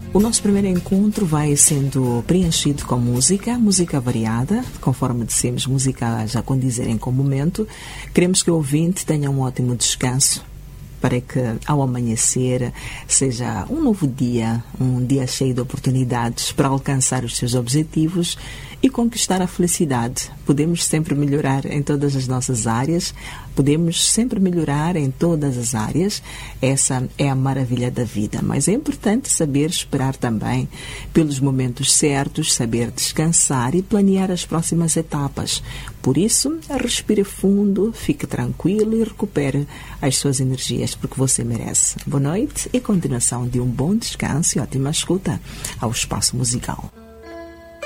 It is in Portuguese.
O nosso primeiro encontro vai sendo preenchido com música variada, conforme dissemos, música já condizerem com o momento. Queremos que o ouvinte tenha um ótimo descanso, para que ao amanhecer seja um novo dia, um dia cheio de oportunidades para alcançar os seus objetivos e conquistar a felicidade. Podemos sempre melhorar em todas as nossas áreas, essa é a maravilha da vida, mas é importante saber esperar também pelos momentos certos, saber descansar e planear as próximas etapas. Por isso, respire fundo, fique tranquilo e recupere as suas energias, porque você merece. Boa noite e continuação de um bom descanso e ótima escuta ao Espaço Musical.